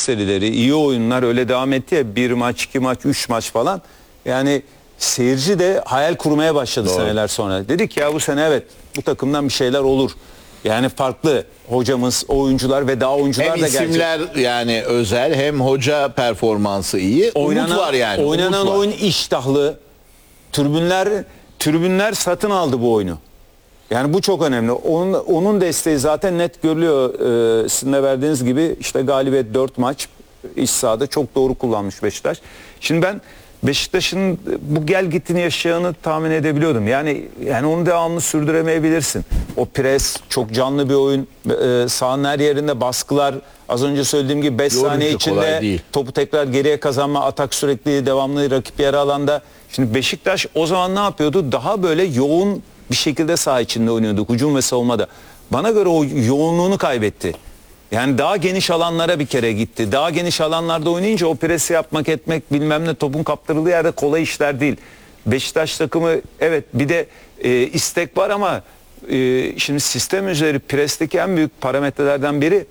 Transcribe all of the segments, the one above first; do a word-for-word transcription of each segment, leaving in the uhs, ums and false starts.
serileri, iyi oyunlar öyle devam etti ya, bir maç, iki maç, üç maç falan. Yani seyirci de hayal kurmaya başladı Doğru. seneler sonra. Dedik ya bu sene evet bu takımdan bir şeyler olur. Yani farklı hocamız, oyuncular ve daha oyuncular Hem da gelecek. isimler yani özel, hem hoca performansı iyi. Oynanan, Umut var yani. Oynanan Umut var. oyun iştahlı. Tribünler tribünler satın aldı bu oyunu. Yani bu çok önemli. Onun, onun desteği zaten net görülüyor. Ee, sizin de verdiğiniz gibi işte galibiyet dört maç iç sahada çok doğru kullanmış Beşiktaş. Şimdi ben Beşiktaş'ın bu gel gitini yaşayacağını tahmin edebiliyordum. Yani yani onu devamlı sürdüremeyebilirsin. O pres, çok canlı bir oyun. Ee, sahanın her yerinde baskılar. Az önce söylediğim gibi beş Yorucu, saniye kolay içinde değil. topu tekrar geriye kazanma, atak sürekli devamlı rakip yarı alanda. Şimdi Beşiktaş o zaman ne yapıyordu? Daha böyle yoğun bir şekilde saha içinde oynuyorduk hücum ve savunmada. Bana göre o yoğunluğunu kaybetti. Yani daha geniş alanlara bir kere gitti. Daha geniş alanlarda oynayınca o presi yapmak etmek bilmem ne topun kaptırıldığı yerde kolay işler değil. Beşiktaş takımı evet bir de e, istek var ama e, şimdi sistem üzeri presteki en büyük parametrelerden biri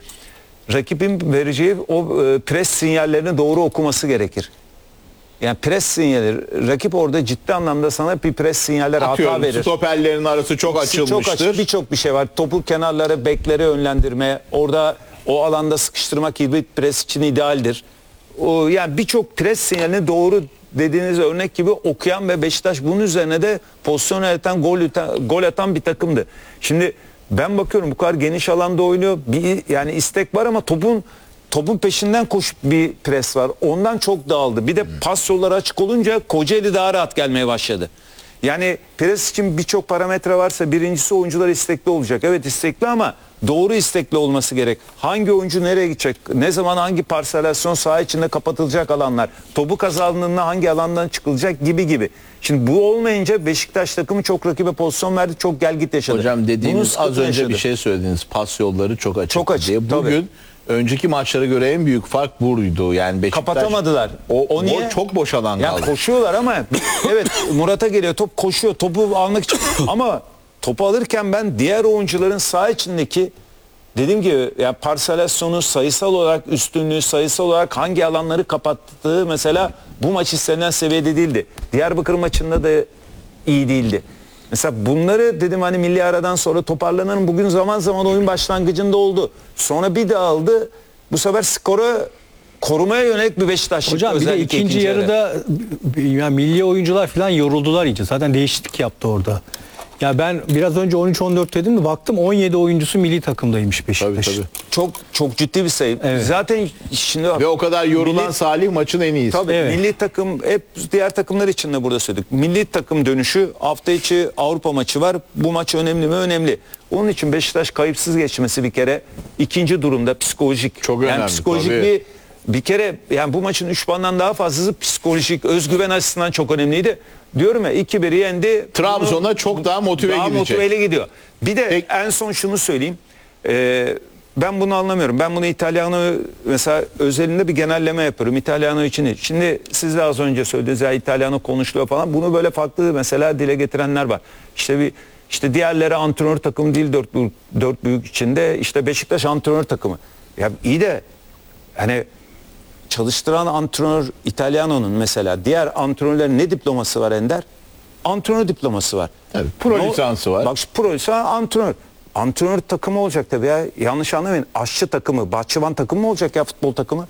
rakibin vereceği o e, pres sinyallerini doğru okuması gerekir. Yani pres sinyali, rakip orada ciddi anlamda sana bir pres sinyaller Atıyorum, hata verir. stoperlerin arası çok açılmıştır. Çok açık, birçok bir şey var. Topu kenarlara, beklere yönlendirme, orada o alanda sıkıştırmak gibi pres için idealdir. O yani birçok pres sinyalini doğru dediğiniz örnek gibi okuyan ve Beşiktaş bunun üzerine de pozisyon yaratan, gol atan, gol atan bir takımdı. Şimdi ben bakıyorum bu kadar geniş alanda oynuyor. Bir yani istek var ama topun Topun peşinden koşup bir pres var. Ondan çok dağıldı. Bir de pas yolları açık olunca Kocaeli daha rahat gelmeye başladı. Yani pres için birçok parametre varsa birincisi oyuncular istekli olacak. Evet istekli ama doğru istekli olması gerek. Hangi oyuncu nereye gidecek? Ne zaman hangi parselasyon saha içinde kapatılacak alanlar? Topu kazandığında hangi alandan çıkılacak gibi gibi. Şimdi bu olmayınca Beşiktaş takımı çok rakibe pozisyon verdi. Çok gel git yaşadı. Hocam dediğiniz Bunun az önce yaşadı. bir şey söylediniz. Pas yolları çok açık. Çok açık, diye. Bugün tabii. önceki maçlara göre en büyük fark buydu. Yani Beşiktaş Kapatamadılar. O, O o niye? çok boş alan Ya kaldı. koşuyorlar ama evet Murat'a geliyor top koşuyor topu almak için ama topu alırken ben diğer oyuncuların saha içindeki dediğim gibi ya parselasyonu sayısal olarak üstünlüğü sayısal olarak hangi alanları kapattığı mesela bu maç istenilen seviyede değildi. Diyarbakır maçında da iyi değildi. Mesela bunları dedim hani milli aradan sonra toparlanırım. Bugün zaman zaman oyun başlangıcında oldu. Sonra bir daha aldı. Bu sefer skoru korumaya yönelik bir Beşiktaş. Hocam bir de ikinci, ikinci yarıda yani milli oyuncular falan yoruldular iyice. Zaten değişiklik yaptı orada. Ya ben biraz önce on üç on dört dedim de baktım on yedi oyuncusu milli takımdaymış Beşiktaş. Tabii, tabii. Çok çok ciddi bir sayı. Evet. Zaten şimdi Ve o kadar yorulan milli, Salih maçın en iyisi. tabii Evet. milli takım hep diğer takımlar için de burada söyledik. Milli takım dönüşü hafta içi Avrupa maçı var. Bu maç önemli mi? Önemli. Onun için Beşiktaş kayıpsız geçmesi bir kere ikinci durumda psikolojik. Çok yani önemli, psikolojik tabii. bir bir kere yani bu maçın üç puandan daha fazlası psikolojik özgüven açısından çok önemliydi. Diyorum ya iki bir yendi. Trabzon'a Bunu- çok daha motive daha gidecek. motiveyle gidiyor. Bir de Peki. en son şunu söyleyeyim. Ee, ben bunu anlamıyorum. Ben bunu İtalyano mesela özelinde bir genelleme yapıyorum. İtalyano için değil. Şimdi siz de az önce söylediniz ya İtalyano konuşuluyor falan. Bunu böyle farklı mesela dile getirenler var. İşte bir işte diğerleri antrenör takımı değil dört büyük, dört büyük içinde işte Beşiktaş antrenör takımı. Ya iyi de hani çalıştıran antrenör İtalyano'nun mesela diğer antrenörlerin ne diploması var Ender? Antrenör diploması var. Tabii, pro No- lisansı var. Bak pro lisansı antrenör. Antrenör takımı olacak tabii ya. Yanlış anlamayın. Aşçı takımı, bahçıvan takımı mı olacak ya futbol takımı?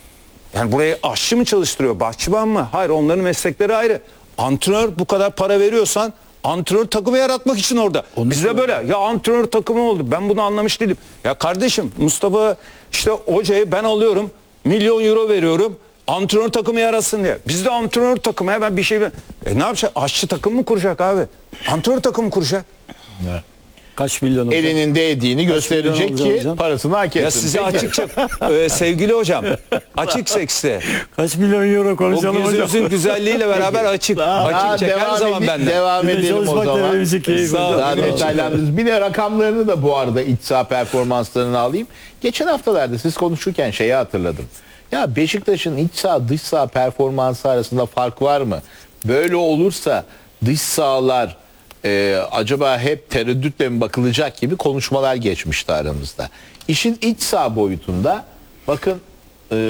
Yani buraya aşçı mı çalıştırıyor, bahçıvan mı? Hayır, onların meslekleri ayrı. Antrenör bu kadar para veriyorsan antrenör takımı yaratmak için orada. Bizde böyle ya antrenör takımı oldu. Ben bunu anlamış değilim. Ya kardeşim Mustafa işte hocayı ben alıyorum. Milyon euro veriyorum. Antrenör takımı yarasın diye. Bizde antrenör takımı hemen bir şey. E ne yapacak? Aşçı takım mı kuracak abi? Antrenör takımı kuracak. Evet. Kaç milyon olacak? Elinin değdiğini gösterecek milyon ki hocam? parasını hak etsin. Ya size Peki. açıkça e, sevgili hocam açık sekste. Kaç milyon euro O konuşalım hocam. gözünüzün güzelliğiyle beraber açık. Daha Açık çek her devam zaman edi- benden. Devam Bir de edelim o çalışmak da zaman. benim için keyif. Sağ olun. Daha Benim için. detaylandınız. Bir de rakamlarını da bu arada iç saha performanslarını alayım. Geçen haftalarda siz konuşurken şeyi hatırladım. Ya Beşiktaş'ın iç saha dış saha performansı arasında fark var mı? Böyle olursa dış sahalar e, acaba hep tereddütle mi bakılacak gibi konuşmalar geçmişti aramızda. İşin iç saha boyutunda bakın